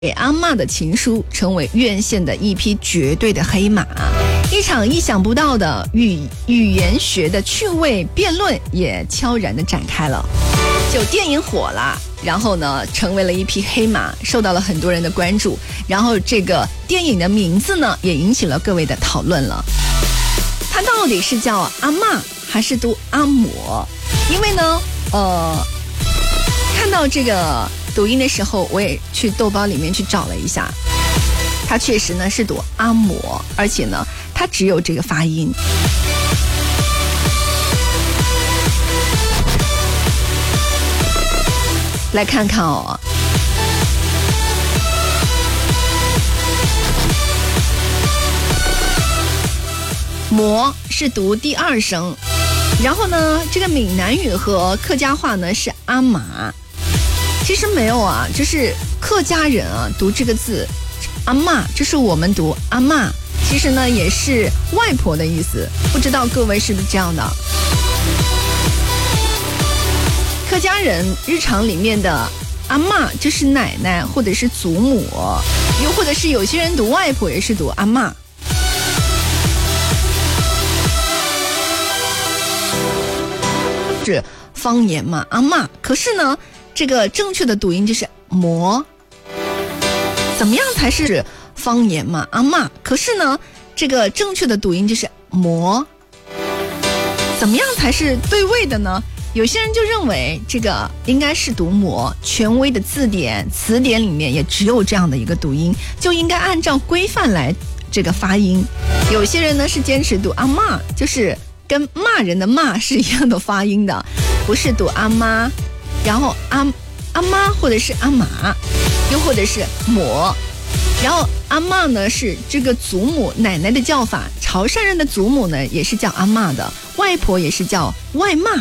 给阿嬷的情书成为院线的一匹绝对的黑马，一场意想不到的语言学的趣味辩论也悄然的展开了。就电影火了，然后呢成为了一匹黑马，受到了很多人的关注，然后这个电影的名字呢也引起了各位的讨论了。它到底是叫阿嬷还是读阿嬷？因为呢看到这个读音的时候，我也去豆包里面去找了一下，它确实呢是读阿嬷，而且呢它只有这个发音。来看看哦，嬷是读第二声，然后呢这个闽南语和客家话呢是阿玛。其实没有啊，就是客家人啊读这个字阿嬷，就是我们读阿嬷，其实呢也是外婆的意思，不知道各位是不是这样的。客家人日常里面的阿嬷就是奶奶或者是祖母，又或者是有些人读外婆也是读阿嬷。是方言嘛，阿嬷，可是呢这个正确的读音就是嬷。怎么样才是方言嘛，阿嬷，可是呢这个正确的读音就是嬷。怎么样才是对位的呢？有些人就认为这个应该是读嬷，权威的词典里面也只有这样的一个读音，就应该按照规范来这个发音。有些人呢是坚持读阿嬷，就是跟骂人的骂是一样的发音的，不是读阿妈，然后阿妈或者是阿玛，又或者是嬷。然后阿嬷呢是这个祖母奶奶的叫法，潮汕人的祖母呢也是叫阿嬷的，外婆也是叫外妈。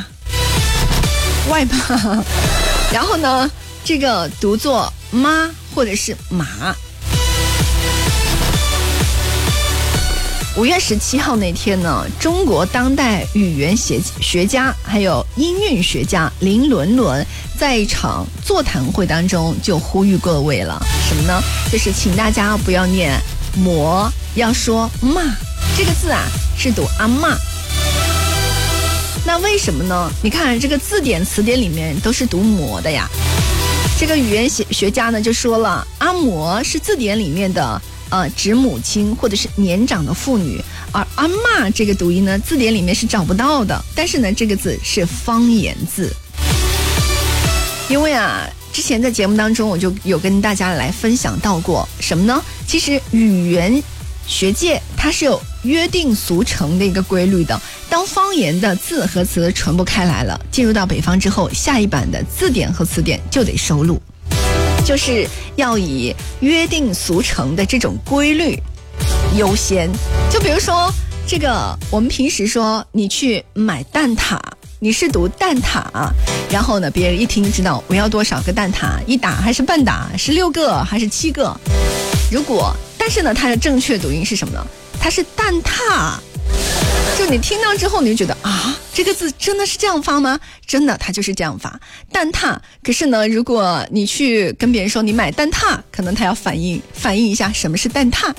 然后呢这个读作妈或者是马。5月17号那天呢，中国当代语言学家还有音韵学家林伦伦在一场座谈会当中就呼吁各位了，什么呢？就是请大家不要念嬷，要说妈，这个字啊是读阿嬷。那为什么呢？你看这个字典词典里面都是读嬷的呀。这个语言学家呢就说了，阿嬷是字典里面的指母亲或者是年长的妇女，而阿嬷这个读音呢字典里面是找不到的，但是呢这个字是方言字。因为啊之前在节目当中我就有跟大家来分享到过什么呢？其实语言学界它是有约定俗成的一个规律的，当方言的字和词传播开来了，进入到北方之后，下一版的字典和词典就得收录，就是要以约定俗成的这种规律优先。就比如说这个我们平时说你去买蛋挞，你是读蛋挞，然后呢别人一听知道我要多少个蛋挞，一打还是半打，是6个还是7个。但是呢它的正确读音是什么呢？它是蛋挞。就你听到之后你就觉得啊，这个字真的是这样发吗？真的它就是这样发蛋挞。可是呢如果你去跟别人说你买蛋挞，可能他要反应一下什么是蛋挞。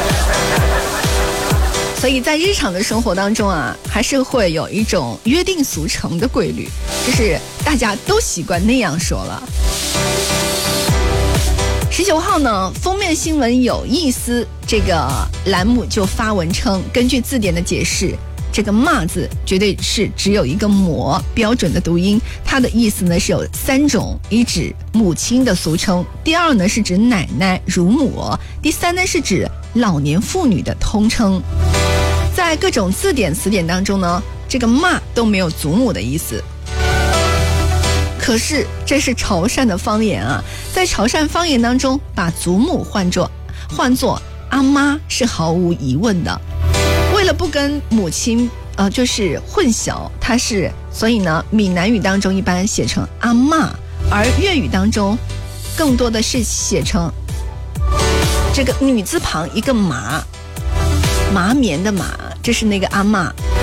所以在日常的生活当中啊，还是会有一种约定俗成的规律，就是大家都习惯那样说了。19号呢，封面新闻有意思，这个栏目就发文称，根据字典的解释，这个骂字绝对是只有一个嬷标准的读音，它的意思呢是有3种，一指母亲的俗称，第二呢是指奶奶乳母，第三呢是指老年妇女的通称。在各种字典词典当中呢，这个骂都没有祖母的意思。可是这是潮汕的方言啊，在潮汕方言当中把祖母换作阿妈是毫无疑问的。为了不跟母亲就是混淆，所以呢闽南语当中一般写成阿嬷，而粤语当中更多的是写成这个女字旁一个麻棉的麻，这是那个阿嬷。